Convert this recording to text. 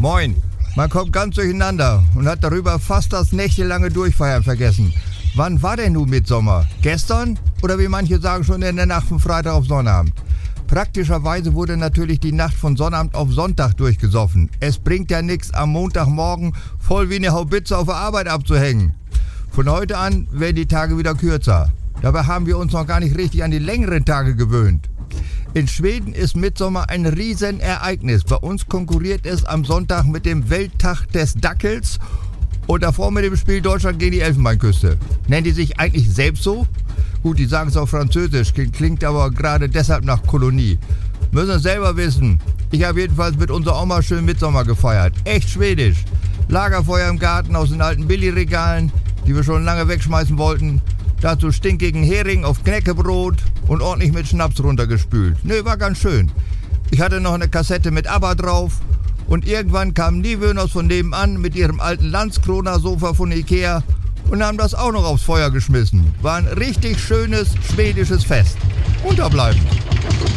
Moin. Man kommt ganz durcheinander und hat darüber fast das nächtelange Durchfeiern vergessen. Wann war denn nun Mittsommer? Gestern? Oder wie manche sagen, schon in der Nacht von Freitag auf Sonnabend? Praktischerweise wurde natürlich die Nacht von Sonnabend auf Sonntag durchgesoffen. Es bringt ja nichts, am Montagmorgen voll wie eine Haubitze auf der Arbeit abzuhängen. Von heute an werden die Tage wieder kürzer. Dabei haben wir uns noch gar nicht richtig an die längeren Tage gewöhnt. In Schweden ist Mittsommer ein Riesenereignis. Bei uns konkurriert es am Sonntag mit dem Welttag des Dackels und davor mit dem Spiel Deutschland gegen die Elfenbeinküste. Nennen die sich eigentlich selbst so? Gut, die sagen es auf Französisch, klingt aber gerade deshalb nach Kolonie. Müssen es selber wissen. Ich habe jedenfalls mit unserer Oma schön Mittsommer gefeiert. Echt schwedisch. Lagerfeuer im Garten aus den alten Billigregalen, die wir schon lange wegschmeißen wollten. Dazu stinkigen Hering auf Knäckebrot und ordentlich mit Schnaps runtergespült. Nö, war ganz schön. Ich hatte noch eine Kassette mit ABBA drauf und irgendwann kamen die Wöhners von nebenan mit ihrem alten Landskrona-Sofa von Ikea und haben das auch noch aufs Feuer geschmissen. War ein richtig schönes schwedisches Fest. Unterbleiben.